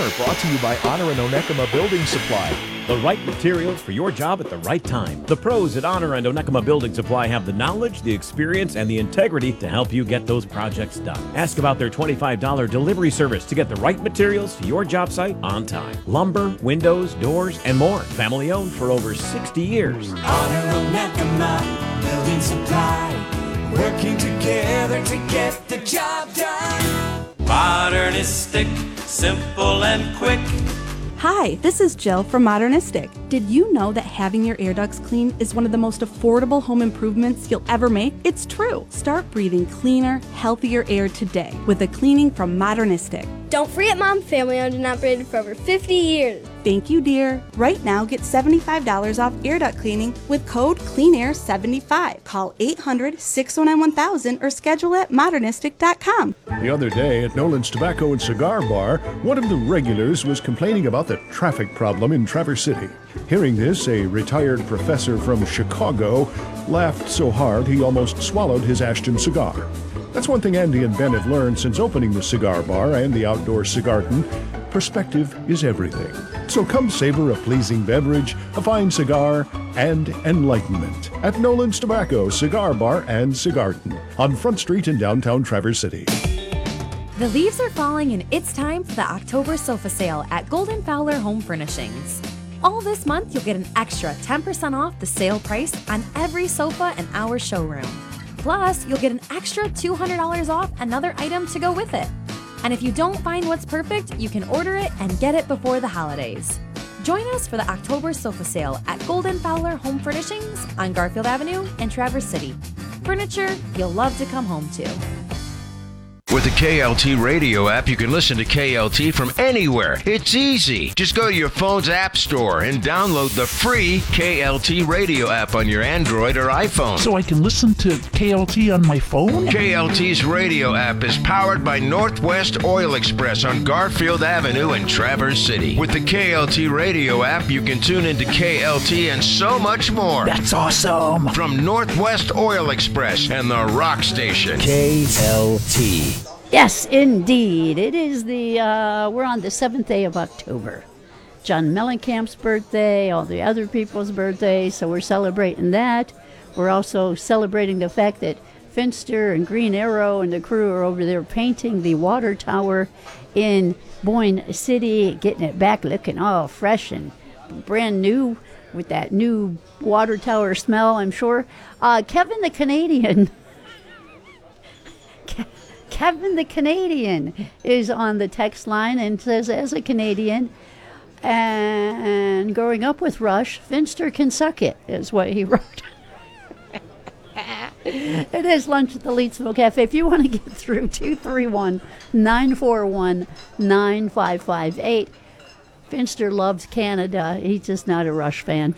brought to you by Honor and Onekama Building Supply. The right materials for your job at the right time. The pros at Honor and Onekama Building Supply have the knowledge, the experience, and the integrity to help you get those projects done. Ask about their $25 delivery service to get the right materials to your job site on time. Lumber, windows, doors, and more. Family owned for over 60 years. Honor Onekama Building Supply, working together to get the job done. Modernistic, simple and quick. Hi, this is Jill from Modernistic. Did you know that having your air ducts clean is one of the most affordable home improvements you'll ever make? It's true. Start breathing cleaner, healthier air today with a cleaning from Modernistic. Don't forget Mom, family owned and operated for over 50 years. Thank you, dear. Right now, get $75 off air duct cleaning with code CleanAir75. Call 800-609-1000 or schedule at modernistic.com. The other day at Nolan's Tobacco and Cigar Bar, one of the regulars was complaining about the traffic problem in Traverse City. Hearing this, a retired professor from Chicago laughed so hard he almost swallowed his Ashton cigar. That's one thing Andy and Ben have learned since opening the cigar bar and the outdoor cigarton. Perspective is everything. So come savor a pleasing beverage, a fine cigar, and enlightenment at Nolan's Tobacco, Cigar Bar, and Cigarton on Front Street in downtown Traverse City. The leaves are falling and it's time for the October sofa sale at Golden Fowler Home Furnishings. All this month, you'll get an extra 10% off the sale price on every sofa in our showroom. Plus, you'll get an extra $200 off another item to go with it. And if you don't find what's perfect, you can order it and get it before the holidays. Join us for the October sofa sale at Golden Fowler Home Furnishings on Garfield Avenue in Traverse City. Furniture you'll love to come home to. With the KLT radio app, you can listen to KLT from anywhere. It's easy. Just go to your phone's app store and download the free KLT radio app on your Android or iPhone. So I can listen to KLT on my phone? KLT's radio app is powered by Northwest Oil Express on Garfield Avenue in Traverse City. With the KLT radio app, you can tune into KLT and so much more. That's awesome. From Northwest Oil Express and the Rock Station. KLT. Yes, indeed. It is we're on the 7th day of October. John Mellencamp's birthday, all the other people's birthdays, so we're celebrating that. We're also celebrating the fact that Finster and Green Arrow and the crew are over there painting the water tower in Boyne City, getting it back looking all fresh and brand new with that new water tower smell, I'm sure. Kevin the Canadian... Kevin the Canadian is on the text line and says, as a Canadian and growing up with Rush, Finster can suck it, is what he wrote. It is lunch at the Leedsville Cafe. If you want to get through, 231-941-9558. Finster loves Canada. He's just not a Rush fan.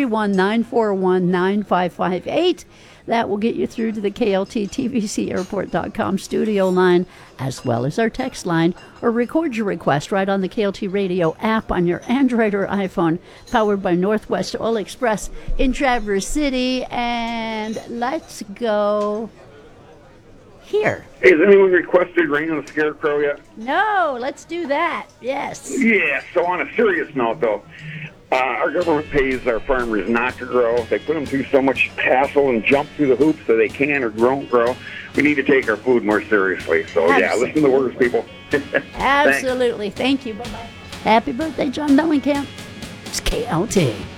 231-941-9558. That will get you through to the KLT TVC Airport.com studio line, as well as our text line, or record your request right on the KLT radio app on your Android or iPhone, powered by Northwest Oil Express in Traverse City. And let's go here. Hey, has anyone requested Rain on the Scarecrow yet? No, let's do that. Yes. Yeah, so on a serious note, though, our government pays our farmers not to grow. They put them through so much hassle and jump through the hoops so they can or don't grow. We need to take our food more seriously. So, yeah, listen to the words, people. Absolutely. Thank you. Bye-bye. Happy birthday, John Mellencamp. It's KLT.